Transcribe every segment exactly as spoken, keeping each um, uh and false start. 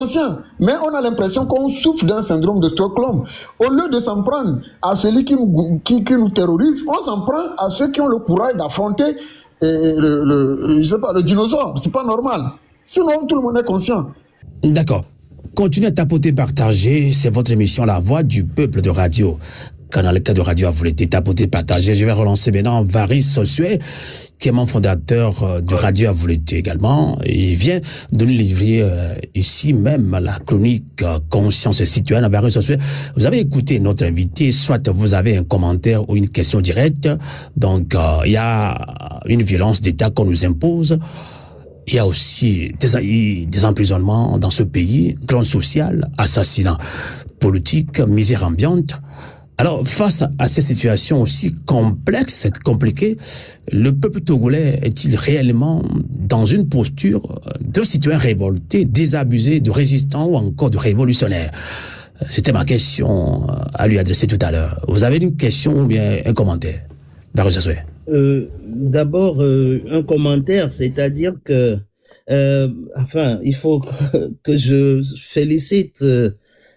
Mais on a l'impression qu'on souffre d'un syndrome de Stockholm. Au lieu de s'en prendre à celui qui nous, qui, qui nous terrorise, on s'en prend à ceux qui ont le courage d'affronter euh, le, le, je sais pas, le dinosaure. C'est pas normal. Sinon, tout le monde est conscient. D'accord. Continuez à tapoter, partager. C'est votre émission La Voix du Peuple de Radio. Canal K de Radio a voulu tapoter, partager. Je vais relancer maintenant Varis Sossuet, qui est mon fondateur de Radio a voulu également. Il vient de nous livrer euh, ici même la chronique euh, Conscience citoyenne. Varis Sossuet, vous avez écouté notre invité, soit vous avez un commentaire ou une question directe. Donc, euh, il y a une violence d'État qu'on nous impose. Il y a aussi des, des emprisonnements dans ce pays, clan social, assassinat politique, misère ambiante. Alors, face à ces situations aussi complexes et compliquées, le peuple togolais est-il réellement dans une posture de citoyen révolté, désabusé, de résistant ou encore de révolutionnaire? C'était ma question à lui adresser tout à l'heure. Vous avez une question ou bien un commentaire? Euh, D'abord, euh, un commentaire, c'est-à-dire que, euh, enfin, il faut que, que je félicite euh,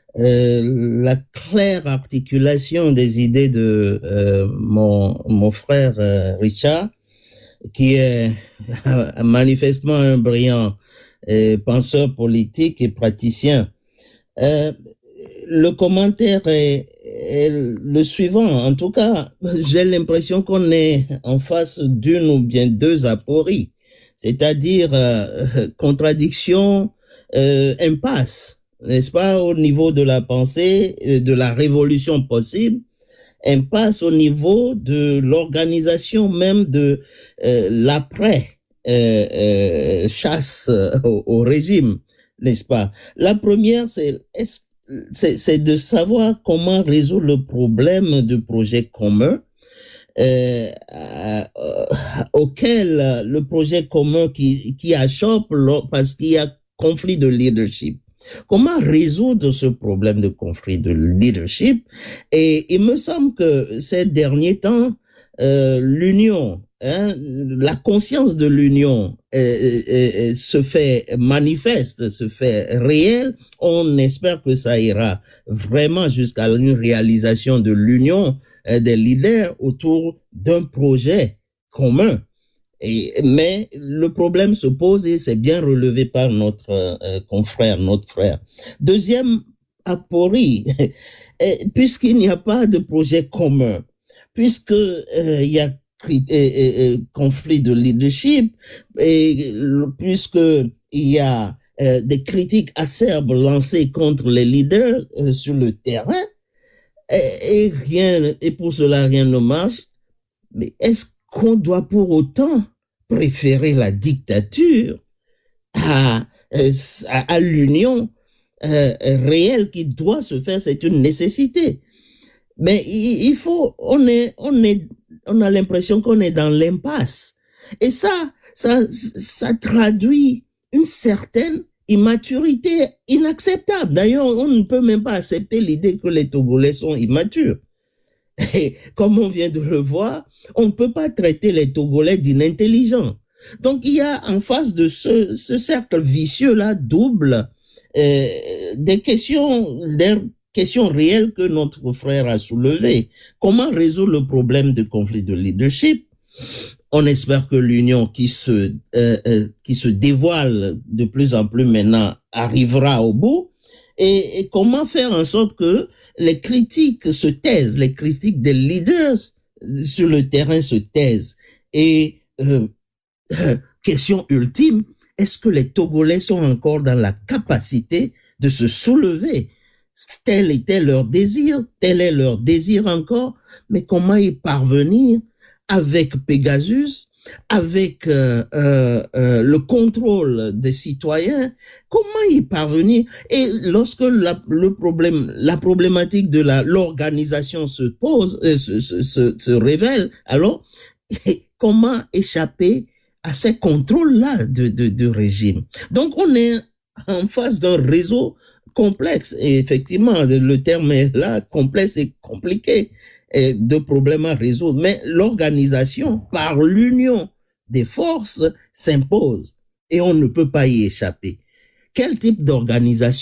euh, la claire articulation des idées de euh, mon, mon frère euh, Richard, qui est manifestement un brillant euh, penseur politique et praticien. Euh, le commentaire est, est le suivant. En tout cas, j'ai l'impression qu'on est en face d'une ou bien deux apories, c'est-à-dire euh, contradiction, euh, impasse, n'est-ce pas, au niveau de la pensée, de la révolution possible, impasse au niveau de l'organisation même de euh, l'après euh, euh, chasse au, au régime, n'est-ce pas? La première, c'est est-ce C'est, c'est de savoir comment résoudre le problème de projet commun euh, euh, auquel le projet commun qui, qui achoppe parce qu'il y a conflit de leadership. Comment résoudre ce problème de conflit de leadership? Et il me semble que ces derniers temps, euh, l'union, hein, la conscience de l'union euh, euh, se fait manifeste, se fait réelle. On espère que ça ira vraiment jusqu'à une réalisation de l'union euh, des leaders autour d'un projet commun. Et, mais le problème se pose et c'est bien relevé par notre euh, confrère, notre frère. Deuxième aporie, puisqu'il n'y a pas de projet commun, puisque euh, il y a et, et, et, conflit de leadership et puisque il y a euh, des critiques acerbes lancées contre les leaders euh, sur le terrain et, et rien et pour cela rien ne marche. Mais est-ce qu'on doit pour autant préférer la dictature à à, à l'union euh, réelle qui doit se faire? C'est une nécessité. Mais il, il faut on est on est on a l'impression qu'on est dans l'impasse. Et ça, ça, ça traduit une certaine immaturité inacceptable. D'ailleurs, on ne peut même pas accepter l'idée que les Togolais sont immatures. Et comme on vient de le voir, on ne peut pas traiter les Togolais d'inintelligents. Donc, il y a en face de ce, ce cercle vicieux-là, double, euh, des questions, des questions réelles que notre frère a soulevées. Comment résoudre le problème de conflit de leadership? On espère que l'union qui se euh, euh, qui se dévoile de plus en plus maintenant arrivera au bout. Et, et comment faire en sorte que les critiques se taisent, les critiques des leaders sur le terrain se taisent. Et euh, question ultime, est-ce que les Togolais sont encore dans la capacité de se soulever? Tel était leur désir, tel est leur désir encore, mais comment y parvenir avec Pegasus, avec euh, euh, euh, le contrôle des citoyens? Comment y parvenir? Et lorsque la, le problème, la problématique de la l'organisation se pose, euh, se, se, se, se révèle, alors comment échapper à ces contrôles-là de, de, de régime? Donc on est en face d'un réseau complexe, et effectivement, le terme est là, complexe et compliqué, et de problèmes à résoudre, mais l'organisation, par l'union des forces, s'impose, et on ne peut pas y échapper. quel type d'organisation